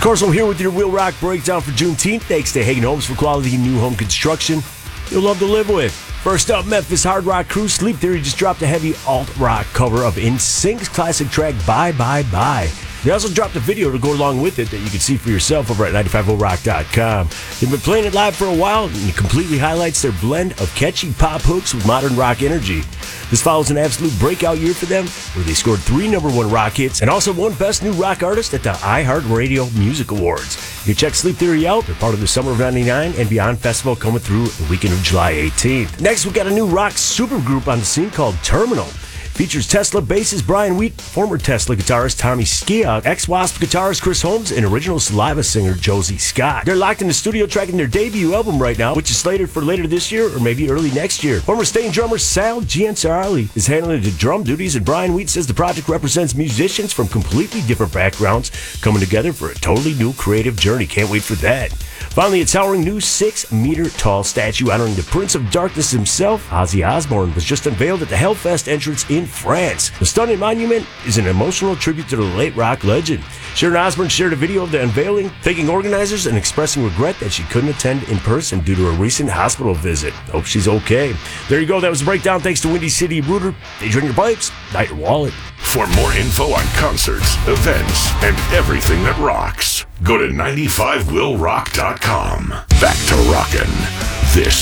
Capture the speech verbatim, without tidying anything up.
Corso here with your Will Rock breakdown for Juneteenth. Thanks to Hagen Homes for quality new home construction you'll love to live with. First up, Memphis hard rock crew Sleep Theory just dropped a heavy alt-rock cover of N Sync's classic track Bye Bye Bye. They also dropped a video to go along with it that you can see for yourself over at ninety-five will rock dot com. They've been playing it live for a while, and it completely highlights their blend of catchy pop hooks with modern rock energy. This follows an absolute breakout year for them, where they scored three number one rock hits and also won Best New Rock Artist at the iHeartRadio Music Awards. You can check Sleep Theory out. They're part of the Summer of ninety-nine and Beyond Festival coming through the weekend of July eighteenth. Next, we got a new rock supergroup on the scene called Terminal. Features Tesla bassist Brian Wheat, former Tesla guitarist Tommy Skia, ex-Wasp guitarist Chris Holmes, and original Saliva singer Josie Scott. They're locked in the studio tracking their debut album right now, which is slated for later this year or maybe early next year. Former Stain drummer Sal Giansarelli is handling the drum duties, and Brian Wheat says the project represents musicians from completely different backgrounds coming together for a totally new creative journey. Can't wait for that. Finally, a towering new six-meter-tall statue honoring the Prince of Darkness himself, Ozzy Osbourne, was just unveiled at the Hellfest entrance in France. The stunning monument is an emotional tribute to the late rock legend. Sharon Osbourne shared a video of the unveiling, thanking organizers and expressing regret that she couldn't attend in person due to a recent hospital visit. Hope she's okay. There you go. That was a breakdown. Thanks to Windy City Rooter. They drain your pipes, not your wallet. For more info on concerts, events, and everything that rocks, go to ninety-five will rock dot com. Back to rockin'. This